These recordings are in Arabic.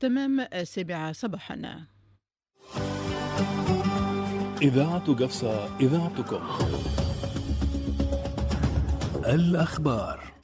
تمام 7 صباحا. إذاعة قفصة، إذاعتكم. الأخبار.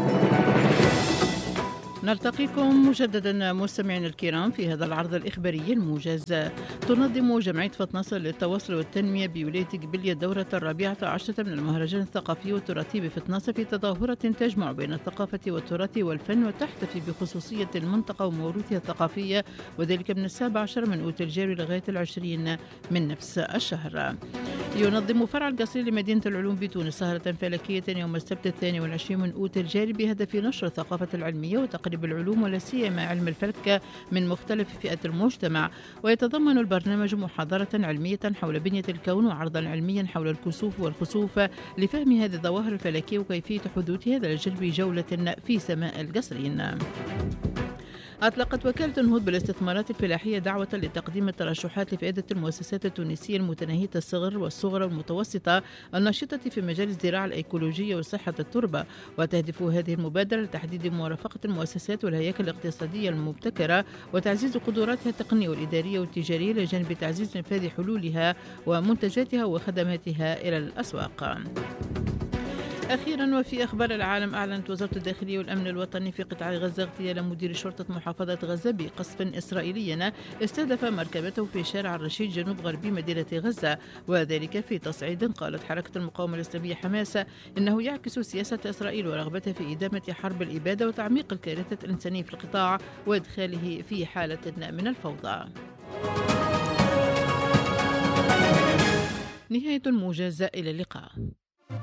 نلتقيكم مجددا مستمعينا الكرام في هذا العرض الإخباري الموجز. تنظم جمعية فتنصر للتواصل والتنمية بولاية قبلية الدورة 14 من المهرجان الثقافي والتراثي بفتنصر في تظاهرة تجمع بين الثقافة والتراث والفن وتحتفي بخصوصية المنطقة وموروثها الثقافية، وذلك من 17 من أوت الجاري لغاية 20 من نفس الشهر. ينظم فرع القصري لمدينة العلوم بتونس سهرة فلكية يوم السبت 22 من أوت الجاري بهدف نشر الثقافة العلمية وتقريب العلوم ولا سيما علم الفلك من مختلف فئات المجتمع. ويتضمن البرنامج محاضرة علمية حول بنية الكون وعرضا علميا حول الكسوف والخسوف لفهم هذه الظواهر الفلكية وكيفية حدوثها لجلب جولة في سماء القصرين. أطلقت وكالة النهوض بالاستثمارات الفلاحية دعوة لتقديم الترشحات لفائدة المؤسسات التونسية المتناهية الصغر والصغرى والمتوسطة الناشطة في مجال الزراعة الإيكولوجية وصحة التربة. وتهدف هذه المبادرة لتحديد مرافقة المؤسسات والهياكل الاقتصادية المبتكرة وتعزيز قدراتها التقنية والإدارية والتجارية لجانب تعزيز نفاذ حلولها ومنتجاتها وخدماتها إلى الأسواق. أخيرا وفي أخبار العالم، أعلنت وزارة الداخلية والأمن الوطني في قطاع غزة اغتيال مدير شرطة محافظة غزة بقصف إسرائيلي استهدف مركبته في شارع الرشيد جنوب غربي مدينة غزة، وذلك في تصعيد قالت حركة المقاومة الإسلامية حماس إنه يعكس سياسة إسرائيل ورغبتها في إدامة حرب الإبادة وتعميق الكارثة الإنسانية في القطاع وإدخاله في حالة من الفوضى. نهاية الموجز، إلى اللقاء.